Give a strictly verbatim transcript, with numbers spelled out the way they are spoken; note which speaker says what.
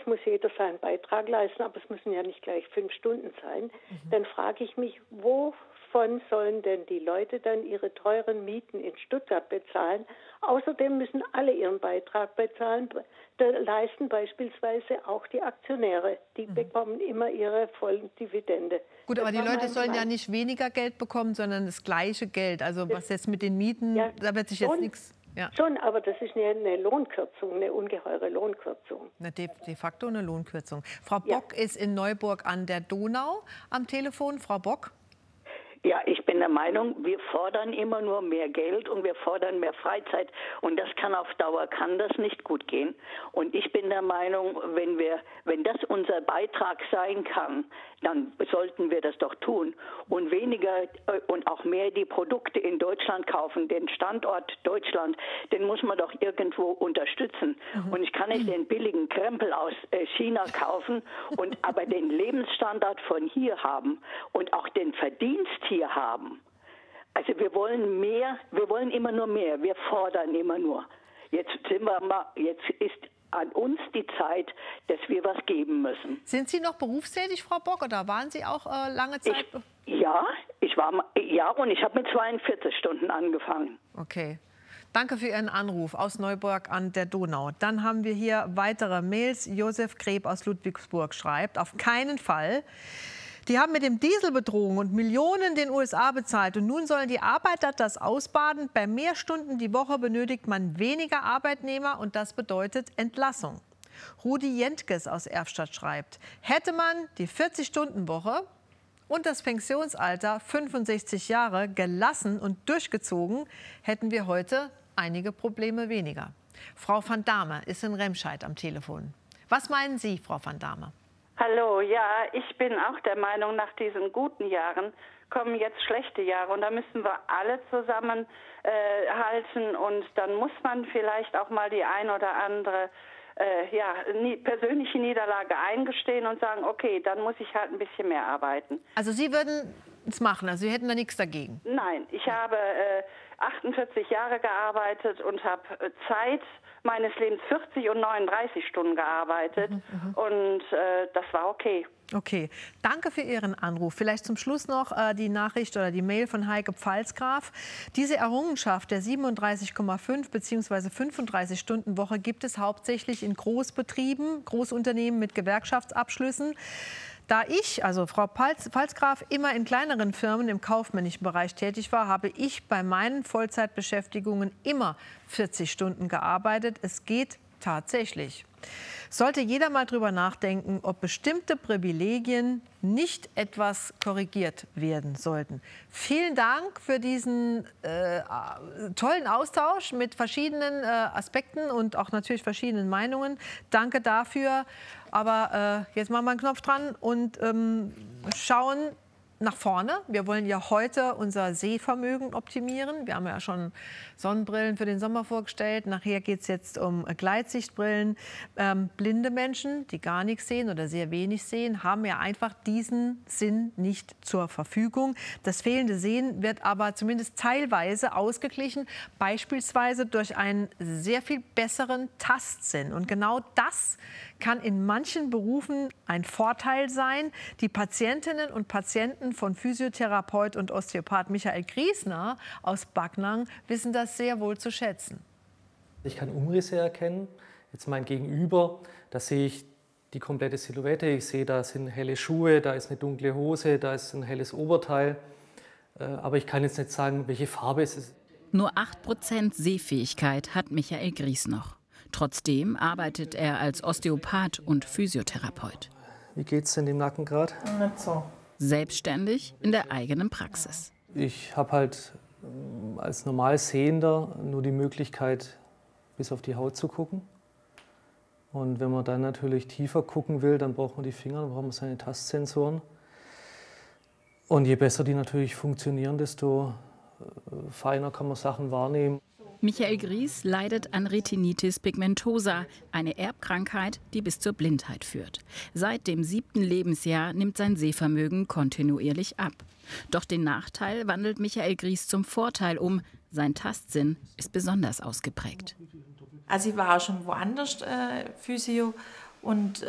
Speaker 1: muss jeder seinen Beitrag leisten, aber es müssen ja nicht gleich fünf Stunden sein. Mhm. Dann frage ich mich, wovon sollen denn die Leute dann ihre teuren Mieten in Stuttgart bezahlen? Außerdem müssen alle ihren Beitrag bezahlen, leisten beispielsweise auch die Aktionäre. Die mhm. bekommen immer ihre vollen Dividende.
Speaker 2: Gut, aber das die Leute sollen ja nicht weniger Geld bekommen, sondern das gleiche Geld. Also das, was jetzt mit den Mieten, ja, da wird sich jetzt nichts... Ja.
Speaker 1: Schon, aber das ist eine, eine Lohnkürzung, eine ungeheure Lohnkürzung.
Speaker 2: Na, de, de facto eine Lohnkürzung. Frau Bock ja. ist in Neuburg an der Donau am Telefon. Frau Bock?
Speaker 3: Ja, ich bin der Meinung, wir fordern immer nur mehr Geld und wir fordern mehr Freizeit und das kann auf Dauer, kann das nicht gut gehen. Und ich bin der Meinung, wenn wir, wenn das unser Beitrag sein kann, dann sollten wir das doch tun und weniger und auch mehr die Produkte in Deutschland kaufen. Den Standort Deutschland, den muss man doch irgendwo unterstützen. Mhm. Und ich kann nicht den billigen Krempel aus China kaufen und aber den Lebensstandard von hier haben und auch den Verdienst hier haben. Also wir wollen mehr, wir wollen immer nur mehr, wir fordern immer nur. Jetzt sind wir mal, jetzt ist an uns die Zeit, dass wir was geben müssen.
Speaker 2: Sind Sie noch berufstätig, Frau Bock, oder waren Sie auch äh, lange Zeit?
Speaker 3: Ich, ja, ich war ja und ich habe mit zweiundvierzig Stunden angefangen.
Speaker 2: Okay. Danke für Ihren Anruf aus Neuburg an der Donau. Dann haben wir hier weitere Mails. Josef Greb aus Ludwigsburg schreibt: Auf keinen Fall. Die haben mit dem Diesel betrogen und Millionen den U S A bezahlt. Und nun sollen die Arbeiter das ausbaden. Bei mehr Stunden die Woche benötigt man weniger Arbeitnehmer und das bedeutet Entlassung. Rudi Jentges aus Erfstadt schreibt: Hätte man die vierzig-Stunden-Woche und das Pensionsalter fünfundsechzig Jahre gelassen und durchgezogen, hätten wir heute einige Probleme weniger. Frau van Damme ist in Remscheid am Telefon. Was meinen Sie, Frau van Damme?
Speaker 4: Hallo, ja, ich bin auch der Meinung, nach diesen guten Jahren kommen jetzt schlechte Jahre und da müssen wir alle zusammenhalten äh, halten und dann muss man vielleicht auch mal die ein oder andere äh, ja, nie, persönliche Niederlage eingestehen und sagen, okay, dann muss ich halt ein bisschen mehr arbeiten.
Speaker 2: Also Sie würden es machen, also Sie hätten da nichts dagegen?
Speaker 4: Nein, ich habe äh, achtundvierzig Jahre gearbeitet und habe äh, Zeit meines Lebens vierzig und neununddreißig Stunden gearbeitet mhm, und äh, das war okay.
Speaker 2: Okay, danke für Ihren Anruf. Vielleicht zum Schluss noch äh, die Nachricht oder die Mail von Heike Pfalzgraf. Diese Errungenschaft der siebenunddreißig Komma fünf bzw. fünfunddreißig Stunden Woche gibt es hauptsächlich in Großbetrieben, Großunternehmen mit Gewerkschaftsabschlüssen. Da ich, also Frau Pfalzgraf, immer in kleineren Firmen im kaufmännischen Bereich tätig war, habe ich bei meinen Vollzeitbeschäftigungen immer vierzig Stunden gearbeitet. Es geht tatsächlich. Sollte jeder mal drüber nachdenken, ob bestimmte Privilegien nicht etwas korrigiert werden sollten. Vielen Dank für diesen äh, tollen Austausch mit verschiedenen äh, Aspekten und auch natürlich verschiedenen Meinungen. Danke dafür. Aber äh, jetzt machen wir einen Knopf dran und ähm, schauen nach vorne. Wir wollen ja heute unser Sehvermögen optimieren. Wir haben ja schon Sonnenbrillen für den Sommer vorgestellt. Nachher geht es jetzt um Gleitsichtbrillen. Ähm, blinde Menschen, die gar nichts sehen oder sehr wenig sehen, haben ja einfach diesen Sinn nicht zur Verfügung. Das fehlende Sehen wird aber zumindest teilweise ausgeglichen, beispielsweise durch einen sehr viel besseren Tastsinn. Und genau das kann in manchen Berufen ein Vorteil sein. Die Patientinnen und Patienten von Physiotherapeut und Osteopath Michael Griesner aus Backnang wissen das sehr wohl zu schätzen.
Speaker 5: Ich kann Umrisse erkennen. Jetzt mein Gegenüber, da sehe ich die komplette Silhouette. Ich sehe, da sind helle Schuhe, da ist eine dunkle Hose, da ist ein helles Oberteil. Aber ich kann jetzt nicht sagen, welche Farbe es ist.
Speaker 6: Nur acht Prozent Sehfähigkeit hat Michael Gries noch. Trotzdem arbeitet er als Osteopath und Physiotherapeut.
Speaker 5: Wie geht es denn dem Nacken gerade?
Speaker 6: Nicht so. Selbstständig in der eigenen Praxis.
Speaker 5: Ich habe halt als Normalsehender nur die Möglichkeit, bis auf die Haut zu gucken. Und wenn man dann natürlich tiefer gucken will, dann braucht man die Finger, dann braucht man seine Tastsensoren. Und je besser die natürlich funktionieren, desto feiner kann man Sachen wahrnehmen.
Speaker 6: Michael Gries leidet an Retinitis pigmentosa, eine Erbkrankheit, die bis zur Blindheit führt. Seit dem siebten Lebensjahr nimmt sein Sehvermögen kontinuierlich ab. Doch den Nachteil wandelt Michael Gries zum Vorteil um. Sein Tastsinn ist besonders ausgeprägt.
Speaker 7: Also ich war auch schon woanders äh, Physio und